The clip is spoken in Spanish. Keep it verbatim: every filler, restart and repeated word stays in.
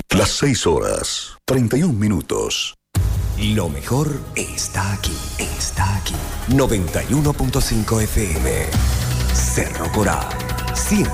Las seis horas, treinta y un minutos. Lo mejor está aquí, está aquí. noventa y uno punto cinco F M. Cerro Coral.